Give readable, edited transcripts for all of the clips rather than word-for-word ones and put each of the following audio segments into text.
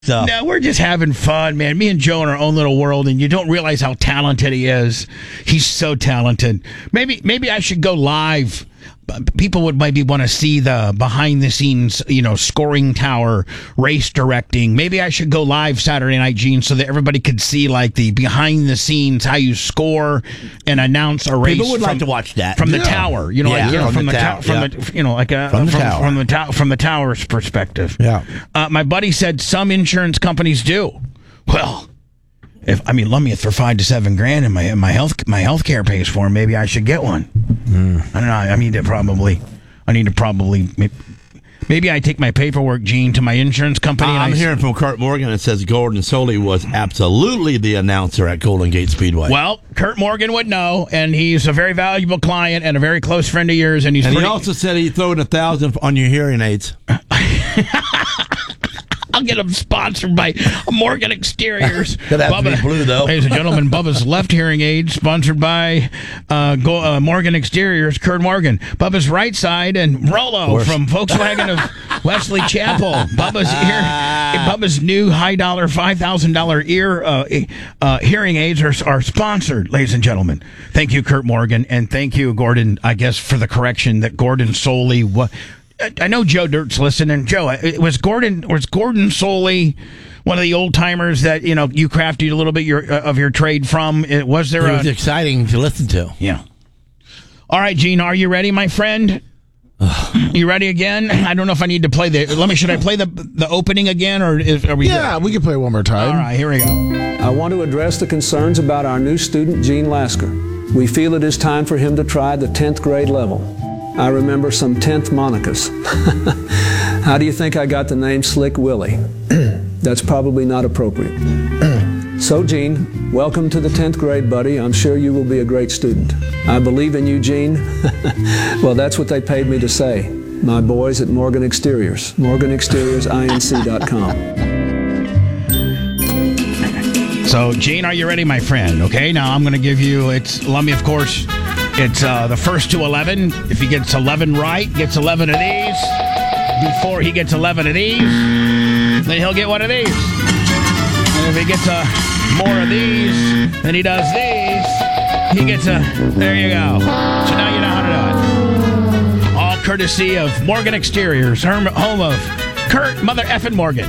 So. No, we're just having fun, man. Me and Joe in our own little world, and you don't realize how talented he is. He's so talented. Maybe I should go live. People would maybe want to see the behind the scenes, scoring tower, race directing. Maybe I should go live Saturday night, Gene, so that everybody could see like the behind the scenes, how you score and announce a race. People would like to watch that from the tower. From the tower's perspective. Yeah. My buddy said some insurance companies do. Well, let me throw $5 to $7 grand and my health care pays for them. Maybe I should get one. I don't know. I need to probably. Maybe I take my paperwork, Gene, to my insurance company. I'm hearing from Kurt Morgan. It says Gordon Soley was absolutely the announcer at Golden Gate Speedway. Well, Kurt Morgan would know, and he's a very valuable client and a very close friend of yours. And he also said he'd throw in $1,000 on your hearing aids. I'll get them sponsored by Morgan Exteriors. Could have to be blue, though. Ladies and gentlemen, Bubba's left hearing aid, sponsored by Morgan Exteriors, Kurt Morgan. Bubba's right side, and Rollo from Volkswagen of Wesley Chapel. Bubba's new high-dollar, $5,000 ear hearing aids are sponsored, ladies and gentlemen. Thank you, Kurt Morgan, and thank you, Gordon, I guess, for the correction that Gordon Soley was. I know Joe Dirt's listening. Joe, was Gordon Soley one of the old timers that you crafted a little bit of your trade from? It was exciting to listen to. Yeah. All right, Gene, are you ready, my friend? You ready again? I don't know if I need to play should I play the opening again, or are we? Yeah, we can play it one more time. All right, here we go. I want to address the concerns about our new student, Gene Lasker. We feel it is time for him to try the 10th grade level. I remember some 10th monicas. How do you think I got the name Slick Willie? That's probably not appropriate. So, Gene, welcome to the 10th grade, buddy. I'm sure you will be a great student. I believe in you, Gene. Well, that's what they paid me to say. My boys at Morgan Exteriors. MorganExteriorsINC.com. So, Gene, are you ready, my friend? Okay, now I'm going to give you, Lummy, of course. It's the first to 11. If he gets 11 right, gets 11 of these. Before he gets 11 of these, then he'll get one of these. And if he gets more of these than he does these, he gets there you go. So now you know how to do it. All courtesy of Morgan Exteriors, home of Kurt Mother Effin' Morgan.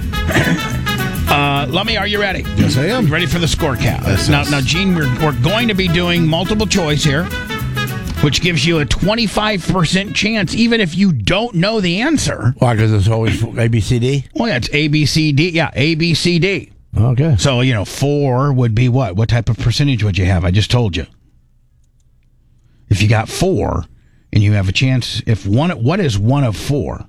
Lummy, are you ready? Yes, I am. Ready for the scorecast? Yes, Now, Gene, we're going to be doing multiple choice here, which gives you a 25% chance, even if you don't know the answer. Why? Because it's always ABCD? Well, yeah, it's ABCD. Yeah, ABCD. Okay. So, 4 would be what? What type of percentage would you have? I just told you. If you got 4, and you have a chance, what is 1 of 4?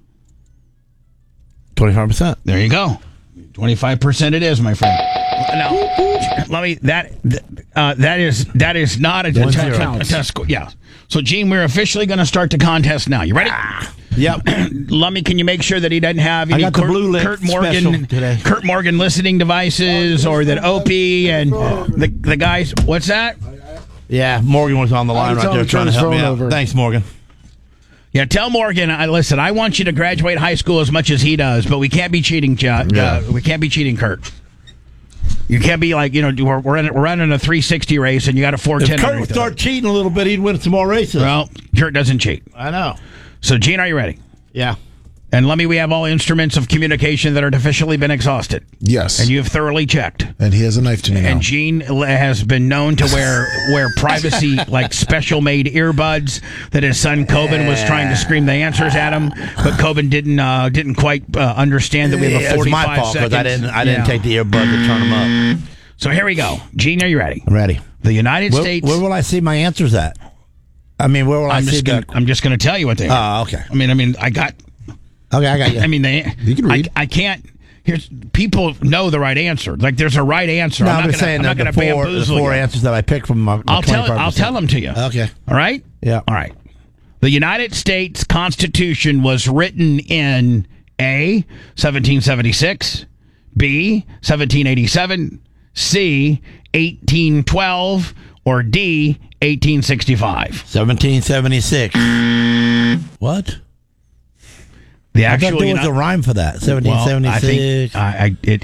25%. There you go. 25% it is, my friend. Now, let me. That is not a test score. Yeah. So, Gene, we're officially going to start the contest now. You ready? Yep. Lummy, can you make sure that he doesn't have any Kurt Morgan listening devices, or that Opie and the guys? What's that? Yeah, Morgan was on the line right there trying to help me out. Thanks, Morgan. Yeah, tell Morgan. Listen, I want you to graduate high school as much as he does, but we can't be cheating, we can't be cheating, Kurt. You can't be like, we're running a 360 race and you got a 410. If Kurt would start cheating a little bit, he'd win some more races. Well, Kurt doesn't cheat. I know. So, Gene, are you ready? Yeah. And Lummy, we have all instruments of communication that are officially been exhausted. Yes. And you have thoroughly checked. And he has a knife to me now. And Gene has been known to wear privacy, like special-made earbuds that his son Coben was trying to scream the answers at him, but Coben didn't quite understand that we have a 45 seconds. It's my fault because I didn't take the earbuds to turn them up. So here we go. Gene, are you ready? I'm ready. The United States... Where will I see my answers at? I mean, where will I see them? I'm just going to tell you what they are. Oh, okay. I mean, I got... Okay, I got you. I mean, you can read. I can't. People know the right answer. Like, there's a right answer. No, I'm not going to bamboozle the four you. answers that I picked from my I'll tell them to you. Okay. All right? Yeah. All right. The United States Constitution was written in A, 1776, B, 1787, C, 1812, or D, 1865. 1776. What? The I thought actual there was a rhyme for that. well, 1776. I think